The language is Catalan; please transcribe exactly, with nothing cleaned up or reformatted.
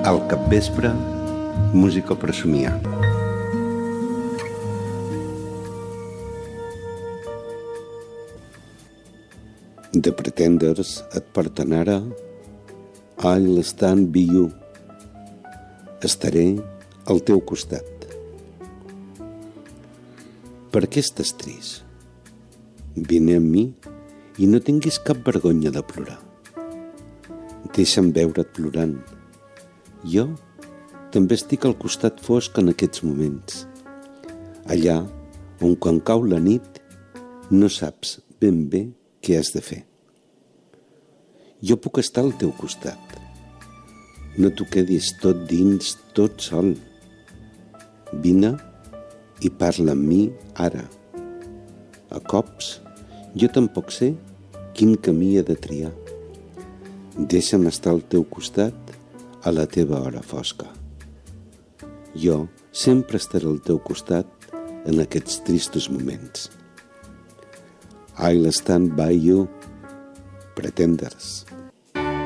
Al capvespre, música per somiar. The Pretenders et porten ara I'll stand by you. Estaré al teu costat. Per què estàs trist? Vine amb mi i no tinguis cap vergonya de plorar. Deixa'm veure't plorant. Jo també estic al costat fosc en aquests moments. Allà on quan cau la nit no saps ben bé què has de fer. Jo puc estar al teu costat. No t'ho quedis tot dins, tot sol. Vine i parla amb mi ara. A cops, jo tampoc sé quin camí he de triar. Deixa'm estar al teu costat a la teva hora fosca. Jo sempre estaré al teu costat en aquests tristos moments. I'll stand by you, Pretenders.